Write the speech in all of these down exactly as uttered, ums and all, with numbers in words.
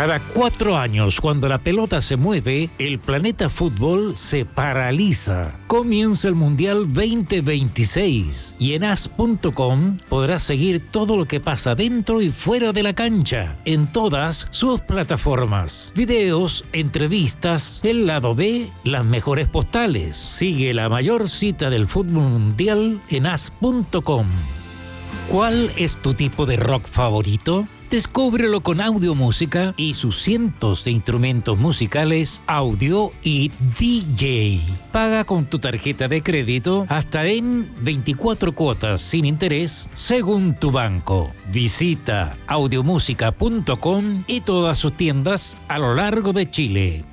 Cada cuatro años, cuando la pelota se mueve, el planeta fútbol se paraliza. Comienza el Mundial veinte veintiséis y en as punto com podrás seguir todo lo que pasa dentro y fuera de la cancha, en todas sus plataformas. Videos, entrevistas, el lado B, las mejores postales. Sigue la mayor cita del fútbol mundial en as punto com. ¿Cuál es tu tipo de rock favorito? Descúbrelo con Audio Música y sus cientos de instrumentos musicales, audio y D J. Paga con tu tarjeta de crédito hasta en veinticuatro cuotas sin interés según tu banco. Visita audio música punto com y todas sus tiendas a lo largo de Chile.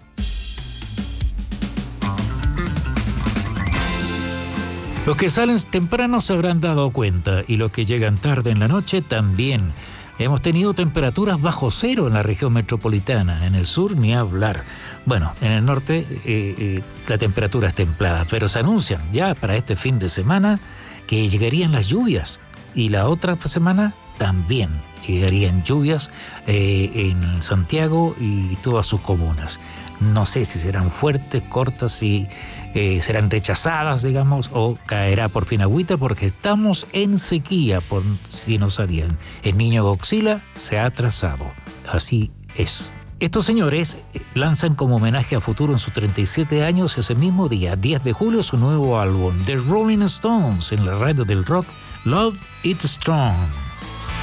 Los que salen temprano se habrán dado cuenta y los que llegan tarde en la noche también. Hemos tenido temperaturas bajo cero en la región metropolitana, en el sur ni hablar. Bueno, en el norte eh, eh, la temperatura es templada, pero se anuncian ya para este fin de semana que llegarían las lluvias y la otra semana también llegarían lluvias eh, en Santiago y todas sus comunas. No sé si serán fuertes, cortas, si eh, serán rechazadas, digamos, o caerá por fin agüita, porque estamos en sequía, por si no sabían. El niño Godzilla se ha atrasado. Así es. Estos señores lanzan como homenaje a futuro en sus treinta y siete años ese mismo día, diez de julio, su nuevo álbum, The Rolling Stones, en la radio del rock, Love It's Strong.